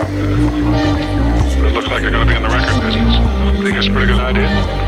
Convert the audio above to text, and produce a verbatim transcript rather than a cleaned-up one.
But it looks like you're going to be in the record business. Think it's a pretty good idea?